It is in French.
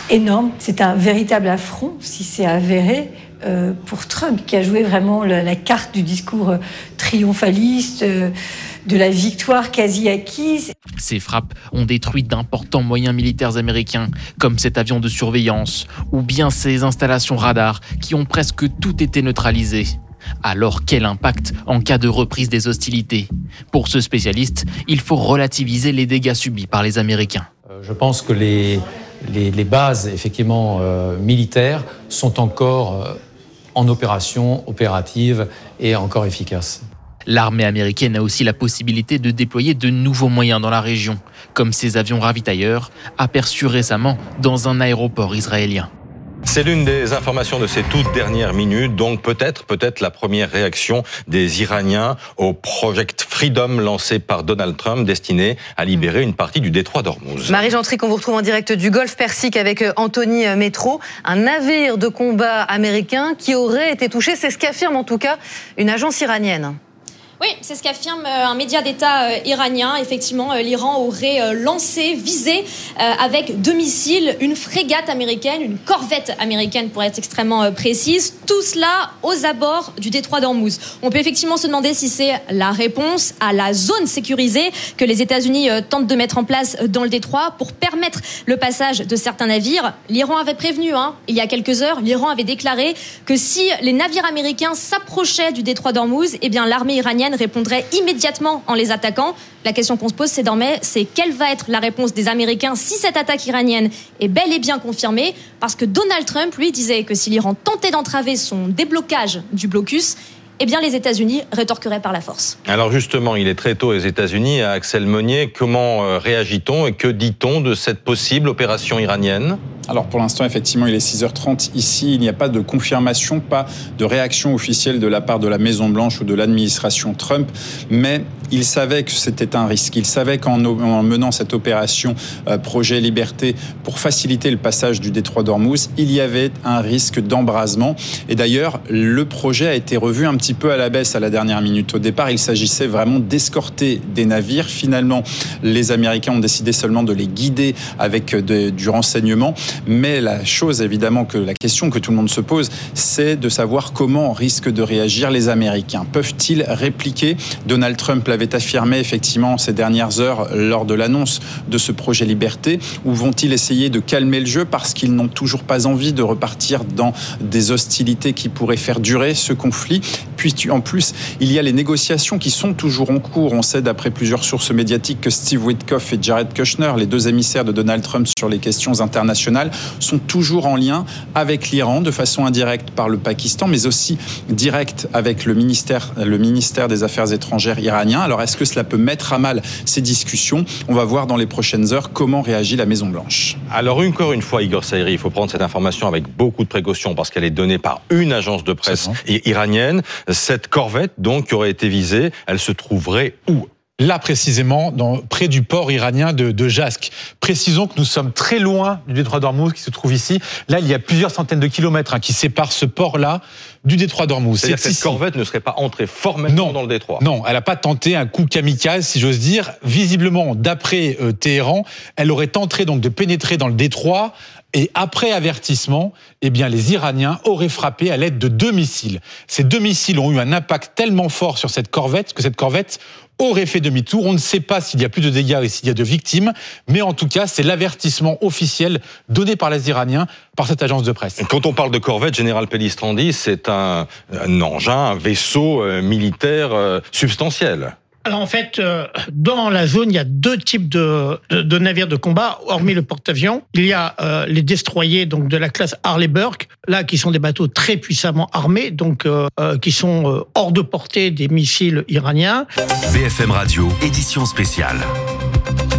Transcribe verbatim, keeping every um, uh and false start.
énorme. C'est un véritable affront, si c'est avéré, euh, pour Trump, qui a joué vraiment la, la carte du discours triomphaliste, euh, de la victoire quasi acquise. Ces frappes ont détruit d'importants moyens militaires américains, comme cet avion de surveillance, ou bien ces installations radars qui ont presque tout été neutralisées. Alors quel impact en cas de reprise des hostilités ? Pour ce spécialiste, il faut relativiser les dégâts subis par les Américains. Je pense que les, les, les bases effectivement euh, militaires sont encore euh, en opération, opératives et encore efficaces. L'armée américaine a aussi la possibilité de déployer de nouveaux moyens dans la région, comme ces avions ravitailleurs aperçus récemment dans un aéroport israélien. C'est l'une des informations de ces toutes dernières minutes, donc peut-être, peut-être la première réaction des Iraniens au Project Freedom lancé par Donald Trump, destiné à libérer une partie du détroit d'Ormuz. Marie-Jean Tric, on vous retrouve en direct du Golfe Persique avec Anthony Métro, un navire de combat américain qui aurait été touché, c'est ce qu'affirme en tout cas une agence iranienne. Oui, c'est ce qu'affirme un média d'État iranien. Effectivement, l'Iran aurait lancé, visé avec deux missiles une frégate américaine, une corvette américaine pour être extrêmement précise. Tout cela aux abords du détroit d'Ormuz. On peut effectivement se demander si c'est la réponse à la zone sécurisée que les États-Unis tentent de mettre en place dans le détroit pour permettre le passage de certains navires. L'Iran avait prévenu, hein, il y a quelques heures, l'Iran avait déclaré que si les navires américains s'approchaient du détroit d'Ormuz, eh bien l'armée iranienne répondrait immédiatement en les attaquant. La question qu'on se pose, c'est désormais, c'est quelle va être la réponse des Américains si cette attaque iranienne est bel et bien confirmée, parce que Donald Trump, lui, disait que si l'Iran tentait d'entraver son déblocage du blocus, eh bien les États-Unis rétorqueraient par la force. Alors justement, il est très tôt aux États-Unis. À Axel Monnier, comment réagit-on et que dit-on de cette possible opération iranienne ? Alors pour l'instant, effectivement, il est six heures trente ici. Il n'y a pas de confirmation, pas de réaction officielle de la part de la Maison-Blanche ou de l'administration Trump. Mais il savait que c'était un risque. Il savait qu'en en menant cette opération euh, Projet Liberté pour faciliter le passage du détroit d'Ormuz, il y avait un risque d'embrasement. Et d'ailleurs, le projet a été revu un petit peu à la baisse à la dernière minute. Au départ, il s'agissait vraiment d'escorter des navires. Finalement, les Américains ont décidé seulement de les guider avec de, du renseignement. Mais la chose, évidemment, que la question que tout le monde se pose, c'est de savoir comment risquent de réagir les Américains. Peuvent-ils répliquer ? Donald Trump l'avait affirmé, effectivement, ces dernières heures lors de l'annonce de ce projet Liberté, ou vont-ils essayer de calmer le jeu parce qu'ils n'ont toujours pas envie de repartir dans des hostilités qui pourraient faire durer ce conflit ? Puis, en plus, il y a les négociations qui sont toujours en cours. On sait, d'après plusieurs sources médiatiques, que Steve Witkoff et Jared Kushner, les deux émissaires de Donald Trump sur les questions internationales, sont toujours en lien avec l'Iran, de façon indirecte par le Pakistan, mais aussi directe avec le ministère, le ministère des Affaires étrangères iranien. Alors, est-ce que cela peut mettre à mal ces discussions ? On va voir dans les prochaines heures comment réagit la Maison-Blanche. Alors, encore une fois, Igor Saïri, il faut prendre cette information avec beaucoup de précaution parce qu'elle est donnée par une agence de presse iranienne. Cette corvette, donc, qui aurait été visée, elle se trouverait où ? Là, précisément, dans, près du port iranien de, de Jask. Précisons que nous sommes très loin du détroit d'Ormuz qui se trouve ici. Là, il y a plusieurs centaines de kilomètres hein, qui séparent ce port-là du détroit d'Ormuz. C'est-à-dire C'est que cette corvette ne serait pas entrée formellement non, dans le détroit. Non, elle n'a pas tenté un coup kamikaze, si j'ose dire. Visiblement, d'après euh, Téhéran, elle aurait tenté donc de pénétrer dans le détroit. Et après avertissement, eh bien, les Iraniens auraient frappé à l'aide de deux missiles. Ces deux missiles ont eu un impact tellement fort sur cette corvette que cette corvette aurait fait demi-tour. On ne sait pas s'il y a plus de dégâts et s'il y a de victimes, mais en tout cas, c'est l'avertissement officiel donné par les Iraniens, par cette agence de presse. Quand on parle de corvette, Général Pellistrandi, c'est un, un engin, un vaisseau euh, militaire euh, substantiel. Alors en fait, euh, dans la zone, il y a deux types de, de, de navires de combat, hormis le porte-avions. Il y a euh, les destroyers donc de la classe Harley Burke, là qui sont des bateaux très puissamment armés, donc euh, euh, qui sont euh, hors de portée des missiles iraniens. B F M Radio, édition spéciale.